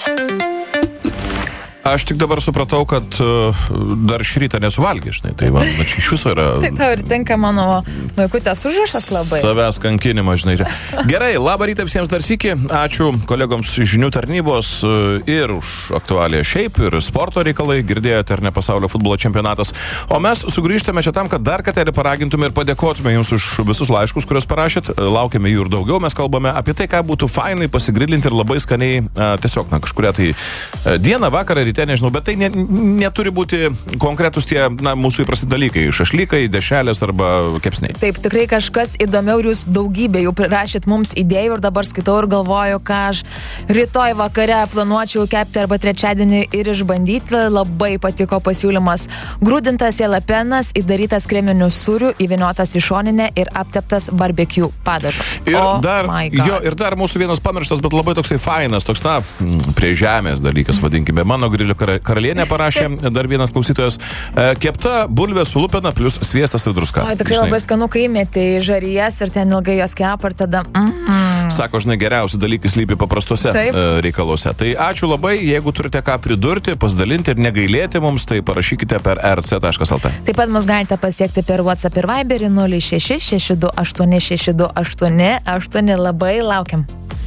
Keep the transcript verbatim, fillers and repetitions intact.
Aš tik dabar supratau, kad uh, dar šį rytą nesuvalgė, žinai, tai va, na, čia iš viso yra... Tai tau ir tinka mano vaikutės užrašas labai. Savęs kankinimas, žinai. Gerai, labą rytą visiems dar sykį. Ačiū kolegoms žinių tarnybos ir už aktualiją šiaip, ir sporto reikalai. Girdėjote, ar ne, pasaulio futbolo čempionatas. O mes sugrįžtame čia tam, kad dar kartelį paragintume ir padėkotume jums už visus laiškus, kuriuos parašėt. Laukiame jų ir daugiau. Mes kalbame apie tai, ką būtų fainai pasigrilinti ir labai skaniai a, tiesiog, na, kažkuria tai a, dieną, vakarą, ryte, nežinau, bet tai ne, neturi būti konkretus tie, na, mūsų įprasti dalykai. Šašlykai, dešrelės arba kepsniai. Taip, tikrai kažkas įdomiau ir jūs daugybė jau prirašėt mums idėjų ir dabar skaitau ir galvoju, ką aš rytoj vakare planuočiau kepti arba trečiadienį ir išbandyti. Labai patiko pasiūlymas. Grūdintas jalapenas, įdarytas kreminiu sūriu, įvyniotas į šoninę ir apteptas barbecue padažu. Ir, oh dar, jo, ir dar mūsų vienas pamirštas, bet labai toksai fainas, toks, na, prie žemės dalykas, vadinkime. Mano grilio karalienė parašė, dar vienas klausytojas, kepta bulvė su lupena plus sviestas ir druska. O, tikrai žinai, labai skanu, kai įmeti į žarijas ir ten ilgai jos kepa ir tada... Mm-hmm. Sako, žinai, geriausi dalykai slypi paprastuose Taip. reikaluose. Tai ačiū labai, jeigu turite ką pridurti, pasidalinti ir negailėti mums, tai parašykite per r c taškas l t. Taip pat mus galite pasiekti per WhatsApp ir Viberį nulis šeši šeši du aštuoni šeši du aštuoni aštuoni. Labai laukiam.